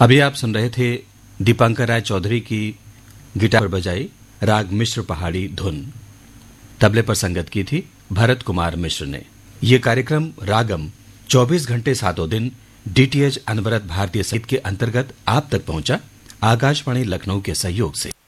अभी आप सुन रहे थे दीपांकर राय चौधरी की गिटार पर बजाई राग मिश्र पहाड़ी धुन। तबले पर संगत की थी भरत कुमार मिश्र ने। यह कार्यक्रम रागम 24 घंटे सातों दिन डीटीएच अनवरत भारतीय संगीत के अंतर्गत आप तक पहुंचा, आकाशवाणी लखनऊ के सहयोग से।